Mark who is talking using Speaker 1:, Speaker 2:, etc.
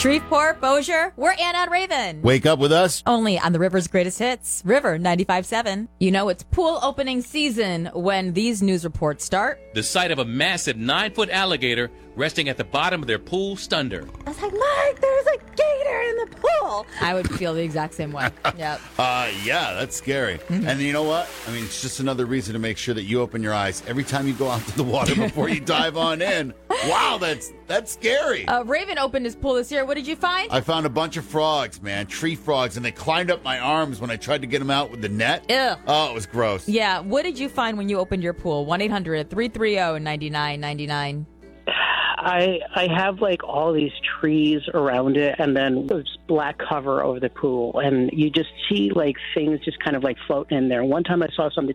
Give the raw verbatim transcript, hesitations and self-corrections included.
Speaker 1: Shreveport, Bossier, we're Anna and Raven.
Speaker 2: Wake up with us.
Speaker 1: Only on the River's Greatest Hits, River ninety-five point seven. You know it's pool opening season when these news reports start.
Speaker 3: The sight of a massive nine-foot alligator resting at the bottom of their pool stunned her.
Speaker 1: I was like, Mike, there's a gator in the pool. I would feel the exact same way. Yep.
Speaker 2: Uh, yeah, that's scary. Mm-hmm. And you know what? I mean, it's just another reason to make sure that you open your eyes every time you go out to the water before you dive on in. Wow, that's that's scary.
Speaker 1: Uh, Raven opened his pool this year. What did you find?
Speaker 2: I found a bunch of frogs, man, tree frogs, and they climbed up my arms when I tried to get them out with the net.
Speaker 1: Ew.
Speaker 2: Oh, it was gross.
Speaker 1: Yeah, what did you find when you opened your pool? one eight hundred three three zero nine nine nine nine.
Speaker 4: I I have like all these trees around it, and then there's black cover over the pool, and you just see like things just kind of like floating in there. One time I saw something